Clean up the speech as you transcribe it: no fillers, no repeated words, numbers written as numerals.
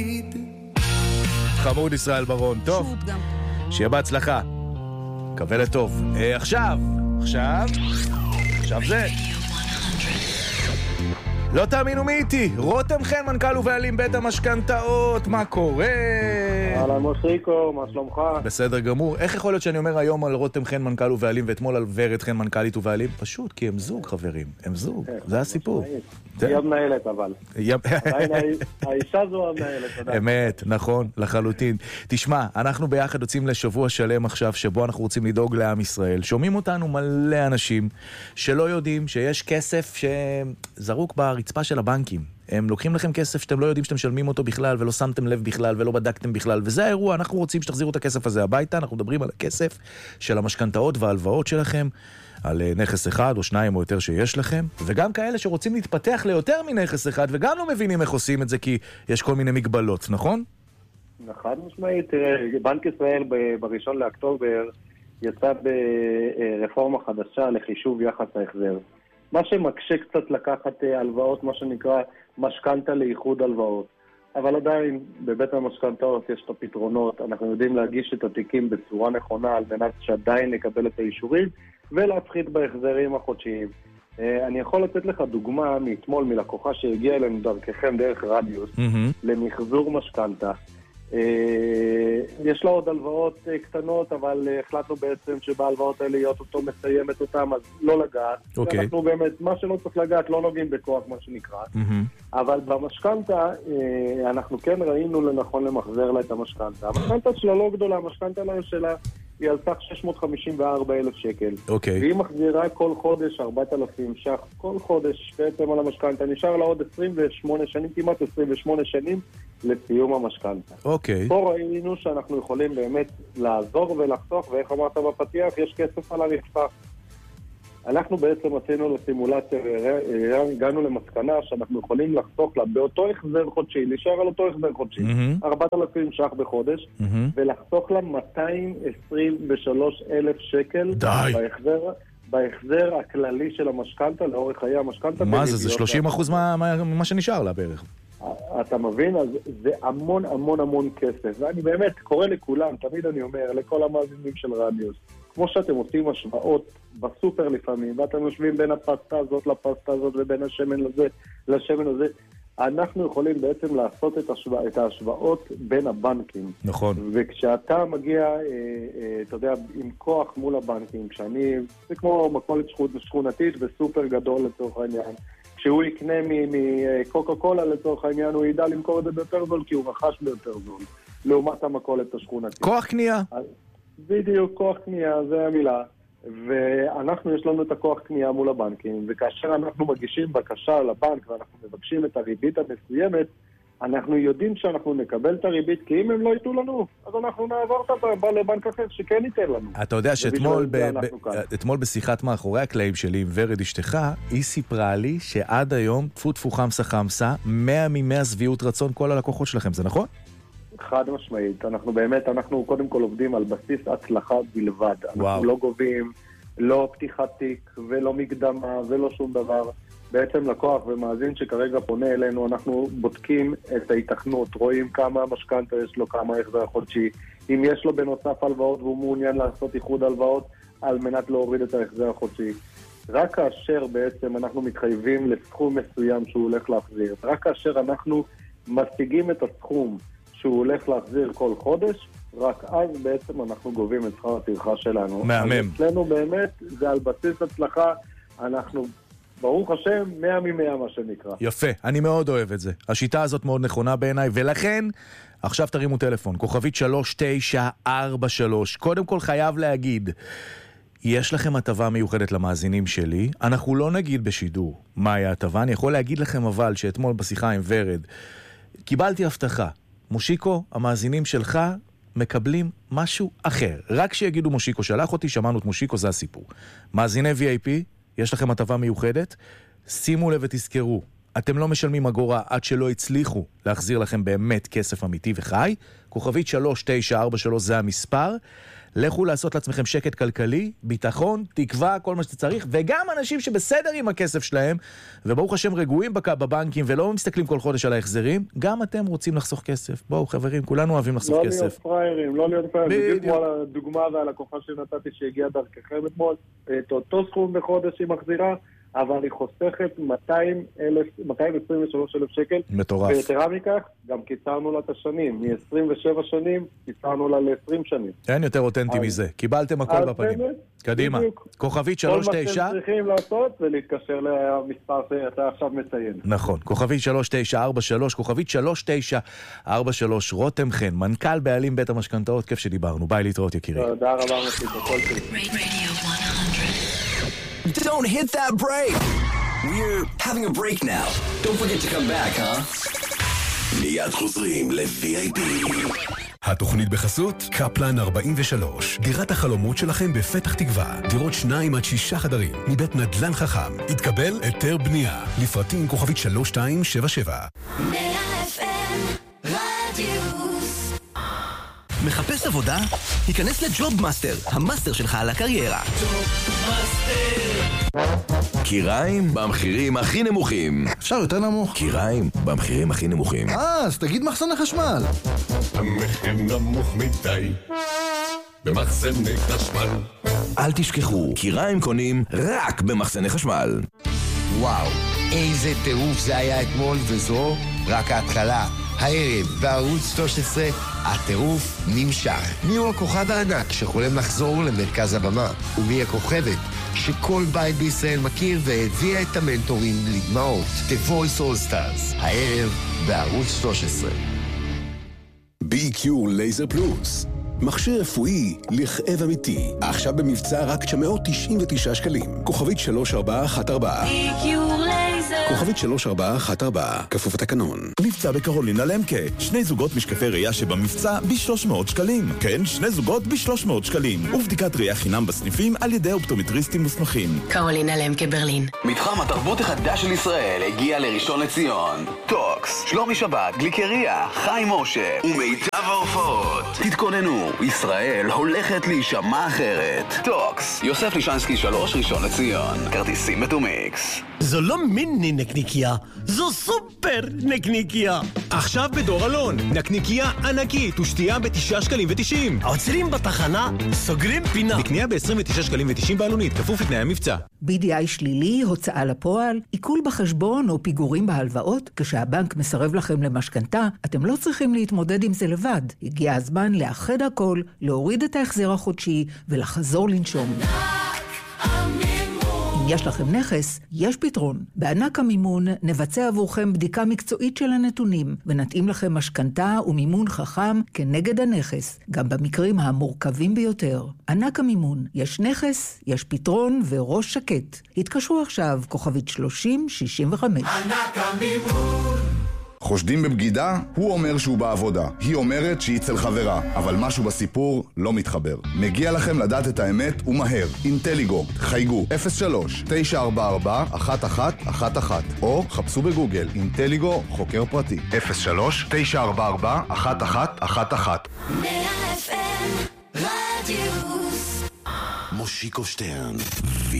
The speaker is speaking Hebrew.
חמוד ישראל ברון, טוב, שיהיה בהצלחה, מקווה לטוב. עכשיו זה לא תאמינו מי איתי, רותם חן, מנכ"ל ובעלים בית המשכנתאות. מה קורה? אהלן מושיקו, מה שלומך? בסדר גמור. איך יכול להיות שאני אומר היום על רותם חן, מנכ"ל ובעלים, ואתמול על ורד חן, מנכ"לית ובעלים? פשוט כי הם זוג, חברים, הם זוג, זה הסיפור. היא המנהלת אבל. האישה זו המנהלת. אמת, נכון, לחלוטין. תשמע, אנחנו ביחד יוצאים לשבוע שלם עכשיו, שבו אנחנו רוצים לדאוג לעם ישראל. שומעים אותנו מלא אנשים שלא יודעים שיש כסף שזרוק ברצפה של הבנקים. הם לוקחים לכם כסף שאתם לא יודעים שאתם משלמים אותו בכלל, ולא שמתם לב בכלל, ולא בדקתם בכלל, וזה האירוע. אנחנו רוצים שתחזירו את הכסף הזה הביתה. אנחנו מדברים על הכסף של המשכנתאות וההלוואות שלכם, על נכס אחד או שניים או יותר שיש לכם, וגם כאלה שרוצים להתפתח ליותר מנכס אחד, וגם לא מבינים איך עושים את זה, כי יש כל מיני מגבלות, נכון? נכון, משמעית. תראה, בנק ישראל בראשון לאוקטובר יצא ברפורמה חדשה לחישוב יחס ההחזר. מה שמקשה קצת לקחת הלוואות, מה שנקרא משכנתה לאיחוד הלוואות. אבל עדיין בבית המשכנתאות יש את הפתרונות, אנחנו יודעים להגיש את התיקים בצורה נכונה על מנת שעדיין נקבל את האישורים ולהפחית בהחזרים החודשיים. אני יכול לתת לך דוגמה מאתמול מלקוחה שהגיעה אלינו דרככם דרך רדיוס למחזור משכנתה. יש לה עוד הלוואות קטנות, אבל החלטנו בעצם שבהלוואות האלה להיות אותו מסיימת אותם, אז לא לגעת. אנחנו באמת, מה שלא צריך לגעת, לא נוגעים בכוח, מה שנקרא. אבל במשכנתה, אנחנו כן ראינו לנכון למחזר לה את המשכנתה. המשכנתה שלה לא גדולה, המשכנתה שלה היא על סך 654,000 שקל. והיא מחזירה כל חודש 4,000 ש"ח. כל חודש בעצם על המשכנתה. נשאר לה עוד 28 שנים, כמעט 28 שנים לסיום המשכנתה. פה ראינו שאנחנו יכולים באמת לעזור ולחסוך, ואיך אמרת בפתיח, יש כסף על הרצפה. אנחנו בעצם עשינו לסימולציה והגענו למסקנה שאנחנו יכולים לחסוך לה באותו החזר חודשי, להישאר על אותו החזר חודשי, 4,000 ש"ח בחודש, ולחסוך לה 223,000 שקל בהחזר הכללי של המשכנתה, לאורך חיי המשכנתה. מה זה? זה 30% ממה שנשאר לה בערך. אתה מבין? אז זה המון המון המון כסף, ואני באמת קורא לכולם, תמיד אני אומר, לכל המאזינים של רדיוס, כמו שאתם עושים השוואות בסופר לפעמים, ואתם יושבים בין הפסטה הזאת לפסטה הזאת, ובין השמן לזה לשמן הזה, אנחנו יכולים בעצם לעשות את ההשוואות בין הבנקים. נכון. וכשאתה מגיע, אתה יודע, עם כוח מול הבנקים, זה כמו מכולת שכונתית וסופר גדול לצורך העניין, כשהוא יקנה מקוקה קולה לצורך העניין, הוא ידע למכור את זה ביותר זול, כי הוא רכש ביותר זול, לעומת המכולת השכונתית. כוח קנייה. בדיוק, כוח קנייה, זה המילה. ואנחנו, יש לנו את הכוח קנייה מול הבנקים, וכאשר אנחנו מגישים בקשה לבנק, ואנחנו מבקשים את הריבית המסוימת, אנחנו יודעים שאנחנו נקבל את הריבית, כי אם הם לא ייתנו לנו, אז אנחנו נעבור את לבנק אחר שכן ייתן לנו. אתה יודע שאתמול בשיחת מאחורי הקלעים שלי עם ורד אשתך, היא סיפרה לי שעד היום, טפו חמסה חמסה, 100 מ-100 שביעות רצון כל הלקוחות שלכם, זה נכון? חד משמעית. אנחנו קודם כל עובדים על בסיס הצלחה בלבד. אנחנו לא גובים, לא פתיחת תיק, ולא מקדמה, ולא שום דבר. בעצם לקוח ומאזין שכרגע פונה אלינו, אנחנו בודקים את ההיתכנות, רואים כמה משכנתה יש לו, כמה החזר חודשי, אם יש לו בנוסף הלוואות והוא מעוניין לעשות איחוד הלוואות על מנת להוריד את ההחזר החודשי. רק כאשר בעצם אנחנו מתחייבים לסכום מסוים שהוא הולך להחזיר, רק כאשר אנחנו משיגים את הסכום שהוא הולך להחזיר כל חודש, רק אז בעצם אנחנו גובים את שכר הטרחה שלנו. מהמם. אצלנו באמת זה על בסיס הצלחה, אנחנו ברוך השם 100 מ-100 מה שנקרא. יפה, אני מאוד אוהב את זה. השיטה הזאת מאוד נכונה בעיניי, ולכן עכשיו תרימו טלפון, כוכבית 3943. קודם כל חייב להגיד, יש לכם הטבה מיוחדת למאזינים שלי, אנחנו לא נגיד בשידור מהי ההטבה, אני יכול להגיד לכם אבל שאתמול בשיחה עם ורד, קיבלתי הבטחה, מושיקו, המאזינים שלך מקבלים משהו אחר. רק שיגידו מושיקו שלח אותי, שמענו את מושיקו, זה הסיפור. מאזיני VIP, יש לכם הטבה מיוחדת, שימו לב ותזכרו, אתם לא משלמים אגורה עד שלא הצליחו להחזיר לכם באמת כסף אמיתי וחי, כוכבית 3943 זה המספר, לכו לעשות לעצמכם שקט כלכלי, ביטחון, תקווה, כל מה שצריך, וגם אנשים שבסדר עם הכסף שלהם, וברוך השם רגועים בבנקים ולא מסתכלים כל חודש על ההחזרים, גם אתם רוצים לחסוך כסף. בואו חברים, כולנו אוהבים לחסוך כסף. לא להיות פריירים, לא להיות פריירים. בדיוק כמו על הדוגמה ועל הכוחה שנתתי שהגיעה דרככם אתמול, את אותו סכום בחודש היא מחזירה, אבל היא חוסכת 223,000 שקל. מטורף. ויתרה מכך, גם קיצרנו לה את השנים. מ-27 שנים, קיצרנו לה ל-20 שנים. אין יותר אותנטי מזה. קיבלתם הכל בפנים. קדימה. כוכבית 39. כל מה שאתם צריכים לעשות זה להתקשר למספר שאתה עכשיו מציין. נכון. כוכבית 3943, כוכבית 3943, רותם חן, מנכ"ל בעלים בית המשכנתאות, כיף שדיברנו. ביי, להתראות יקירי. תודה רבה, מוסיף, הכל שלי. Don't hit that break. We're having a break now. Don't forget to come back, huh? מיד חוזרים ל-VIP. התוכנית בחסות קפלן 43. דירת החלומות שלכם בפתח תקווה. דירות 2 עד 6 חדרים. מבית נדל"ן חכם. התקבל היתר בנייה. לפרטים כוכבית 3277. 100 FM רדיוס. מחפש עבודה? היכנס לג'וב מאסטר, המאסטר שלך על הקריירה. קיריים במחירים הכי נמוכים. אפשר יותר נמוך? קיריים במחירים הכי נמוכים. אז תגיד מחסני חשמל. המחיר נמוך מדי במחסני חשמל. אל תשכחו, קיריים קונים רק במחסני חשמל. וואו, איזה טירוף זה היה אתמול, וזו רק ההתחלה. הערב בערוץ 13 הטירוף נמשך. מי הוא הכוכב הענק שחולם לחזור למרכז הבמה? ומי הכוכבת שכל בית בישראל מכיר והביאה את המנטורים לדמעות? The Voice All Stars, הערב בערוץ 13. BQ לייזר פלוס, מכשיר רפואי לכאב אמיתי, עכשיו במבצע רק 999 שקלים. כוכבית 3414. BQ לייזר. כוכבית 3414, כפוף התקנון. מבצע בקרולינה למקה, 2 זוגות משקפי ראייה שבמבצע ב-300 שקלים. כן, 2 זוגות ב-300 שקלים. ובדיקת ראייה חינם בסניפים על ידי אופטומטריסטים מוסמכים. קרולינה למקה ברלין. מתחם התרבות החדש של ישראל הגיע לראשון לציון. טוקס, שלומי שבת, גליקריה, חיים משה ומיטב ההופעות. תתכוננו, ישראל הולכת להישמע אחרת. טוקס, יוסף לישנסקי 3, ראשון לציון. כרטיסים בטומיקס. זו לא מיני נקניקיה, זו סופר נקניקיה. עכשיו בדור אלון, נקניקיה ענקית ושתייה ב9 שקלים ו90. עוצרים בתחנה, סוגרים פינה. נקניה ב29 שקלים ו90 בעלונית, כפוף לתנאי המבצע. BDI שלילי, הוצאה לפועל, עיכול בחשבון או פיגורים בהלוואות, כשהבנק מסרב לכם למשכנתה, אתם לא צריכים להתמודד עם זה לבד. הגיע הזמן לאחד הכל, להוריד את ההחזר החודשי ולחזור לנשום. אם יש לכם נכס, יש פתרון. בענק המימון נבצע עבורכם בדיקה מקצועית של הנתונים, ונתאים לכם משכנתה ומימון חכם כנגד הנכס, גם במקרים המורכבים ביותר. ענק המימון, יש נכס, יש פתרון וראש שקט. התקשרו עכשיו, כוכבית 3065. ענק המימון. חושדים בבגידה? הוא אומר שהוא בעבודה. היא אומרת שהיא אצל חברה. אבל משהו בסיפור לא מתחבר. מגיע לכם לדעת את האמת ומהר. אינטליגו, חייגו 03-944-1111 או חפשו בגוגל אינטליגו חוקר פרטי 03-944-1111. 100 FM רדיוס. מושיקו שטרן,